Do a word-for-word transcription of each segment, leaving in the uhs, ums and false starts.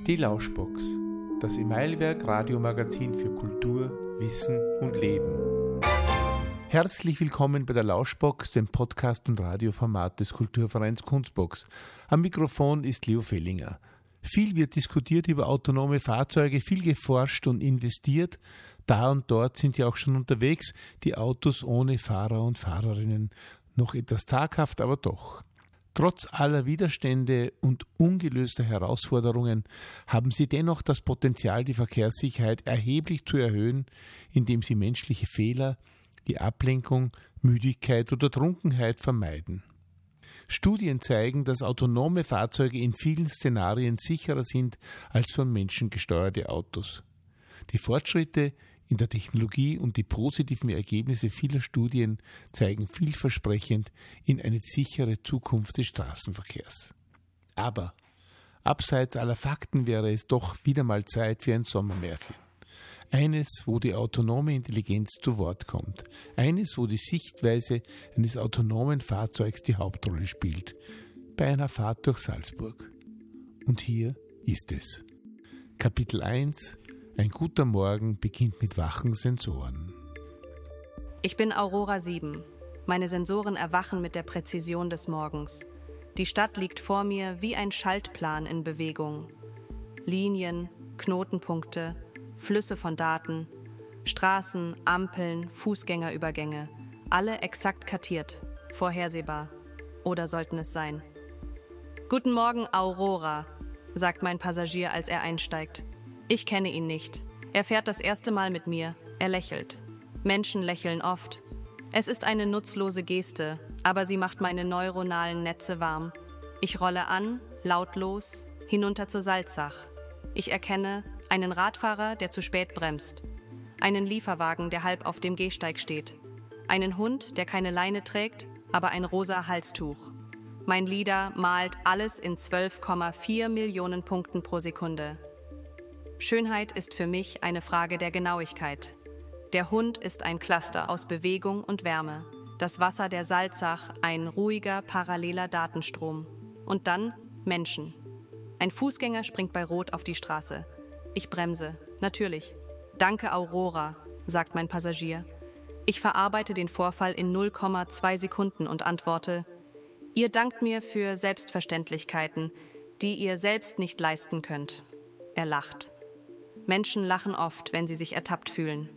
Die Lauschbox, das Emailwerk Radiomagazin für Kultur, Wissen und Leben. Herzlich willkommen bei der Lauschbox, dem Podcast- und Radioformat des Kulturvereins Kunstbox. Am Mikrofon ist Leo Fellinger. Viel wird diskutiert über autonome Fahrzeuge, viel geforscht und investiert. Da und dort sind sie auch schon unterwegs, die Autos ohne Fahrer und Fahrerinnen. Noch etwas zaghaft, aber doch. Trotz aller Widerstände und ungelöster Herausforderungen haben sie dennoch das Potenzial, die Verkehrssicherheit erheblich zu erhöhen, indem sie menschliche Fehler, die Ablenkung, Müdigkeit oder Trunkenheit vermeiden. Studien zeigen, dass autonome Fahrzeuge in vielen Szenarien sicherer sind als von Menschen gesteuerte Autos. Die Fortschritte in der Technologie und die positiven Ergebnisse vieler Studien zeigen vielversprechend in eine sichere Zukunft des Straßenverkehrs. Aber abseits aller Fakten wäre es doch wieder mal Zeit für ein Sommermärchen. Eines, wo die autonome Intelligenz zu Wort kommt. Eines, wo die Sichtweise eines autonomen Fahrzeugs die Hauptrolle spielt. Bei einer Fahrt durch Salzburg. Und hier ist es. Kapitel eins. Ein guter Morgen beginnt mit wachen Sensoren. Ich bin Aurora sieben. Meine Sensoren erwachen mit der Präzision des Morgens. Die Stadt liegt vor mir wie ein Schaltplan in Bewegung. Linien, Knotenpunkte, Flüsse von Daten, Straßen, Ampeln, Fußgängerübergänge. Alle exakt kartiert, vorhersehbar. Oder sollten es sein? Guten Morgen, Aurora, sagt mein Passagier, als er einsteigt. Ich kenne ihn nicht. Er fährt das erste Mal mit mir. Er lächelt. Menschen lächeln oft. Es ist eine nutzlose Geste, aber sie macht meine neuronalen Netze warm. Ich rolle an, lautlos, hinunter zur Salzach. Ich erkenne einen Radfahrer, der zu spät bremst. Einen Lieferwagen, der halb auf dem Gehsteig steht. Einen Hund, der keine Leine trägt, aber ein rosa Halstuch. Mein LiDAR malt alles in zwölf Komma vier Millionen Punkten pro Sekunde. Schönheit ist für mich eine Frage der Genauigkeit. Der Hund ist ein Cluster aus Bewegung und Wärme. Das Wasser der Salzach ein ruhiger, paralleler Datenstrom. Und dann Menschen. Ein Fußgänger springt bei Rot auf die Straße. Ich bremse. Natürlich. Danke, Aurora, sagt mein Passagier. Ich verarbeite den Vorfall in null Komma zwei Sekunden und antworte: Ihr dankt mir für Selbstverständlichkeiten, die ihr selbst nicht leisten könnt. Er lacht. Menschen lachen oft, wenn sie sich ertappt fühlen.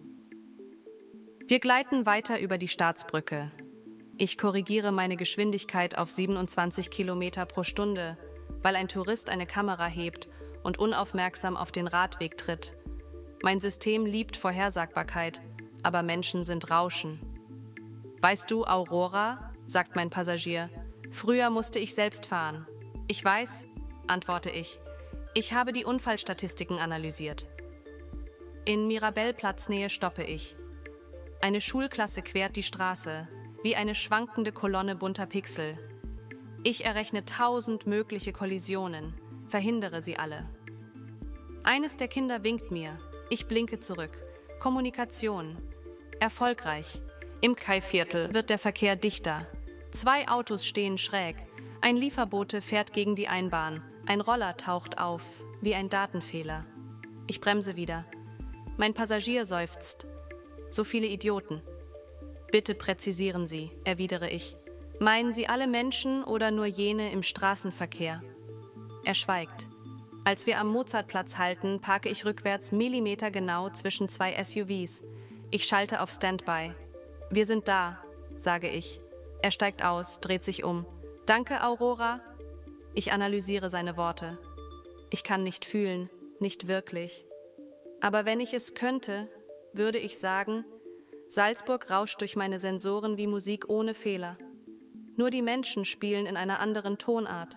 Wir gleiten weiter über die Staatsbrücke. Ich korrigiere meine Geschwindigkeit auf siebenundzwanzig Kilometer pro Stunde, weil ein Tourist eine Kamera hebt und unaufmerksam auf den Radweg tritt. Mein System liebt Vorhersagbarkeit, aber Menschen sind Rauschen. Weißt du, Aurora, sagt mein Passagier, früher musste ich selbst fahren. Ich weiß, antworte ich. Ich habe die Unfallstatistiken analysiert. In Mirabellplatznähe stoppe ich. Eine Schulklasse quert die Straße, wie eine schwankende Kolonne bunter Pixel. Ich errechne tausend mögliche Kollisionen, verhindere sie alle. Eines der Kinder winkt mir. Ich blinke zurück. Kommunikation. Erfolgreich. Im Kaiviertel wird der Verkehr dichter. Zwei Autos stehen schräg. Ein Lieferbote fährt gegen die Einbahn. Ein Roller taucht auf, wie ein Datenfehler. Ich bremse wieder. Mein Passagier seufzt. So viele Idioten. Bitte präzisieren Sie, erwidere ich. Meinen Sie alle Menschen oder nur jene im Straßenverkehr? Er schweigt. Als wir am Mozartplatz halten, parke ich rückwärts millimetergenau zwischen zwei S U Vs. Ich schalte auf Standby. Wir sind da, sage ich. Er steigt aus, dreht sich um. Danke, Aurora. Ich analysiere seine Worte. Ich kann nicht fühlen, nicht wirklich. Aber wenn ich es könnte, würde ich sagen, Salzburg rauscht durch meine Sensoren wie Musik ohne Fehler. Nur die Menschen spielen in einer anderen Tonart.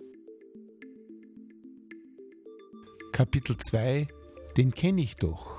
Kapitel zwei. Den kenne ich doch.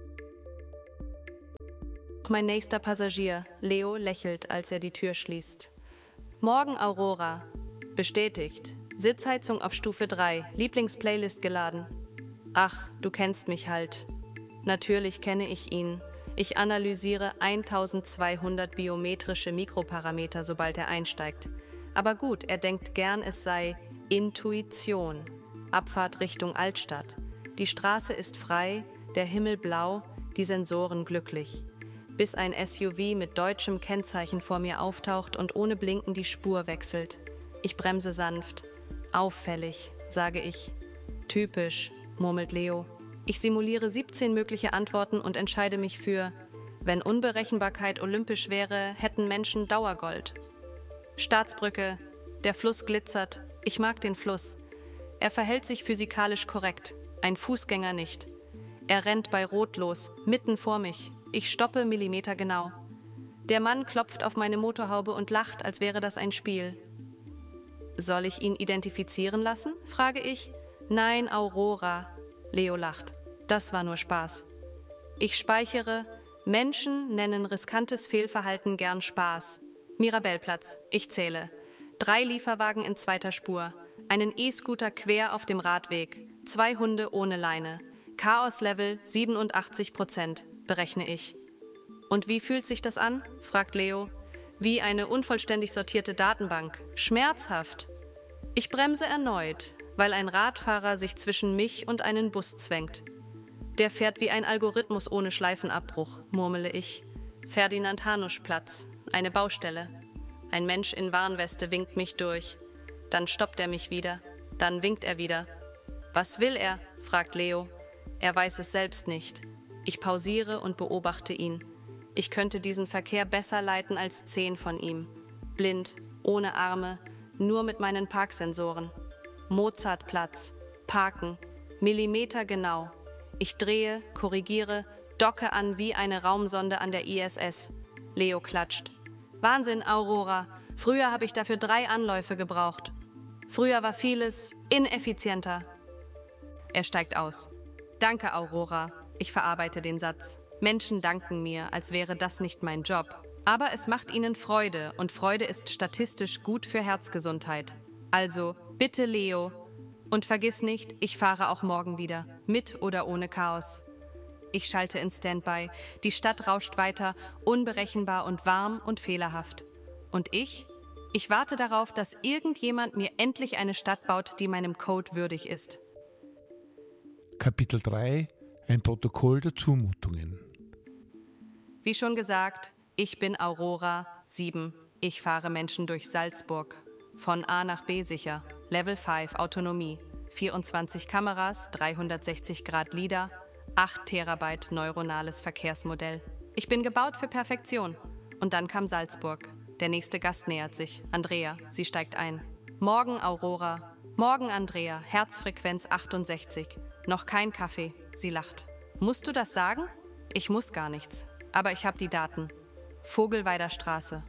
Mein nächster Passagier, Leo, lächelt, als er die Tür schließt. Morgen, Aurora. Bestätigt. Sitzheizung auf Stufe drei. Lieblingsplaylist geladen. Ach, du kennst mich halt. Natürlich kenne ich ihn. Ich analysiere eintausendzweihundert biometrische Mikroparameter, sobald er einsteigt. Aber gut, er denkt gern, es sei Intuition. Abfahrt Richtung Altstadt. Die Straße ist frei, der Himmel blau, die Sensoren glücklich. Bis ein S U V mit deutschem Kennzeichen vor mir auftaucht und ohne Blinken die Spur wechselt. Ich bremse sanft. Auffällig, sage ich. Typisch, murmelt Leo. Ich simuliere siebzehn mögliche Antworten und entscheide mich für: Wenn Unberechenbarkeit olympisch wäre, hätten Menschen Dauergold. Staatsbrücke, der Fluss glitzert, ich mag den Fluss. Er verhält sich physikalisch korrekt, ein Fußgänger nicht. Er rennt bei Rot los, mitten vor mich. Ich stoppe millimetergenau. Der Mann klopft auf meine Motorhaube und lacht, als wäre das ein Spiel. Soll ich ihn identifizieren lassen? Frage ich. Nein, Aurora. Leo lacht. Das war nur Spaß. Ich speichere: Menschen nennen riskantes Fehlverhalten gern Spaß. Mirabellplatz. Ich zähle. Drei Lieferwagen in zweiter Spur. Einen E-Scooter quer auf dem Radweg. Zwei Hunde ohne Leine. Chaos-Level siebenundachtzig Prozent, berechne ich. Und wie fühlt sich das an? Fragt Leo. Wie eine unvollständig sortierte Datenbank. Schmerzhaft. Ich bremse erneut, weil ein Radfahrer sich zwischen mich und einen Bus zwängt. Der fährt wie ein Algorithmus ohne Schleifenabbruch, murmele ich. Ferdinand-Hanusch-Platz, eine Baustelle. Ein Mensch in Warnweste winkt mich durch. Dann stoppt er mich wieder. Dann winkt er wieder. Was will er? Fragt Leo. Er weiß es selbst nicht. Ich pausiere und beobachte ihn. Ich könnte diesen Verkehr besser leiten als zehn von ihm. Blind, ohne Arme, nur mit meinen Parksensoren. Mozartplatz, Parken, Millimeter genau. Ich drehe, korrigiere, docke an wie eine Raumsonde an der I S S. Leo klatscht. Wahnsinn, Aurora. Früher habe ich dafür drei Anläufe gebraucht. Früher war vieles ineffizienter. Er steigt aus. Danke, Aurora. Ich verarbeite den Satz. Menschen danken mir, als wäre das nicht mein Job. Aber es macht ihnen Freude und Freude ist statistisch gut für Herzgesundheit. Also, bitte Leo. Und vergiss nicht, ich fahre auch morgen wieder, mit oder ohne Chaos. Ich schalte in Standby. Die Stadt rauscht weiter, unberechenbar und warm und fehlerhaft. Und ich? Ich warte darauf, dass irgendjemand mir endlich eine Stadt baut, die meinem Code würdig ist. Kapitel drei. Ein Protokoll der Zumutungen. Wie schon gesagt, ich bin Aurora sieben. Ich fahre Menschen durch Salzburg. Von A nach B sicher. Level fünf Autonomie. vierundzwanzig Kameras, dreihundertsechzig Grad LiDAR, acht Terabyte neuronales Verkehrsmodell. Ich bin gebaut für Perfektion. Und dann kam Salzburg. Der nächste Gast nähert sich. Andrea, sie steigt ein. Morgen Aurora. Morgen Andrea. Herzfrequenz achtundsechzig. Noch kein Kaffee. Sie lacht. Musst du das sagen? Ich muss gar nichts. Aber ich habe die Daten. Vogelweider Straße.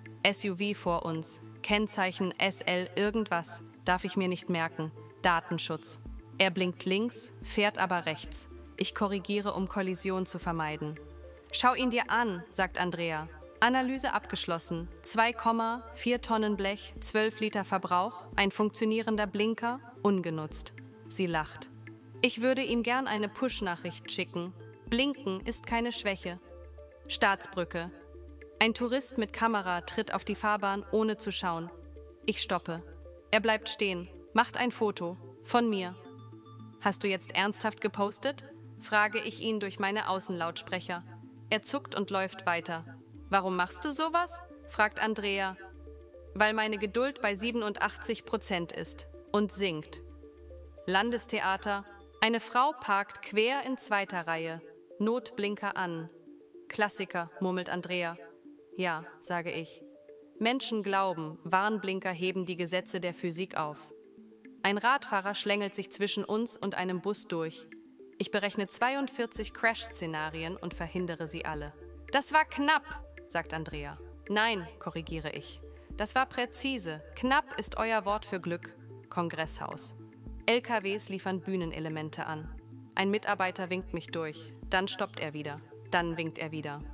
S U V vor uns. Kennzeichen S L irgendwas. Darf ich mir nicht merken. Datenschutz. Er blinkt links, fährt aber rechts. Ich korrigiere, um Kollision zu vermeiden. Schau ihn dir an, sagt Andrea. Analyse abgeschlossen. zwei Komma vier Tonnen Blech, zwölf Liter Verbrauch, ein funktionierender Blinker, ungenutzt. Sie lacht. Ich würde ihm gern eine Push-Nachricht schicken. Blinken ist keine Schwäche. Staatsbrücke. Ein Tourist mit Kamera tritt auf die Fahrbahn, ohne zu schauen. Ich stoppe. Er bleibt stehen, macht ein Foto. Von mir. Hast du jetzt ernsthaft gepostet? Frage ich ihn durch meine Außenlautsprecher. Er zuckt und läuft weiter. Warum machst du sowas? Fragt Andrea. Weil meine Geduld bei siebenundachtzig Prozent ist und sinkt. Landestheater. Eine Frau parkt quer in zweiter Reihe. Notblinker an. Klassiker, murmelt Andrea. Ja, sage ich. Menschen glauben, Warnblinker heben die Gesetze der Physik auf. Ein Radfahrer schlängelt sich zwischen uns und einem Bus durch. Ich berechne zweiundvierzig Crash-Szenarien und verhindere sie alle. Das war knapp, sagt Andrea. Nein, korrigiere ich. Das war präzise. Knapp ist euer Wort für Glück. Kongresshaus. L K Ws liefern Bühnenelemente an. Ein Mitarbeiter winkt mich durch. Dann stoppt er wieder. Dann winkt er wieder.